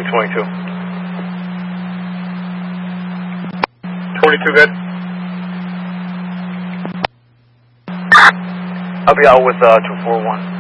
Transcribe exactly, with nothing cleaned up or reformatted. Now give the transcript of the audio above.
twenty-two. twenty-two, good. I'll be out with uh, two four one.